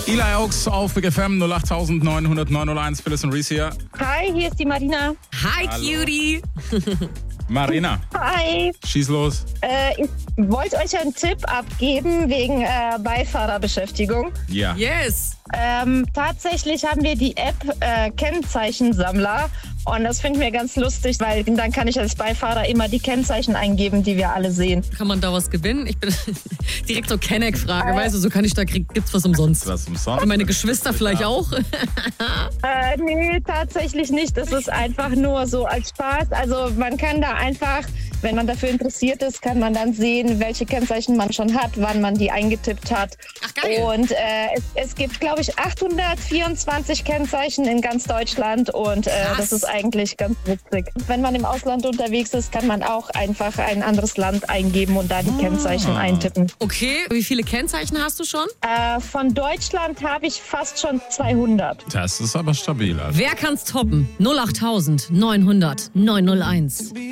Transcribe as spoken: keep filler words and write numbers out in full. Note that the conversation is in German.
Eli Oaks auf Big F M null acht neun null null neun null eins. Phyllis und Reese hier. Hi, hier ist die Marina. Hi, Hallo. Cutie. Marina, Hi. schieß los. Äh, ich wollte euch einen Tipp abgeben wegen äh, Beifahrerbeschäftigung. Ja. Yes. Ähm, tatsächlich haben wir die App äh, Kennzeichensammler und das finde ich mir ganz lustig, weil dann kann ich als Beifahrer immer die Kennzeichen eingeben, die wir alle sehen. Kann man da was gewinnen? Ich bin direkt so Kenneck-Frage, äh, weißt du, so kann ich da krieg, gibt's was umsonst. Was umsonst? Und meine Geschwister vielleicht auch? Äh, nee, tatsächlich nicht. Das ist einfach nur so als Spaß. Also man kann da einfach, wenn man dafür interessiert ist, kann man dann sehen, welche Kennzeichen man schon hat, wann man die eingetippt hat. Ach, geil. Und äh, es, es gibt, glaube ich, achthundertvierundzwanzig Kennzeichen in ganz Deutschland und äh, das ist eigentlich ganz witzig. Wenn man im Ausland unterwegs ist, kann man auch einfach ein anderes Land eingeben und da die ah. Kennzeichen eintippen. Okay, wie viele Kennzeichen hast du schon? Äh, von Deutschland habe ich fast schon zweihundert. Das ist aber stabil. Also. Wer kann's toppen? null acht neun null null neun null eins.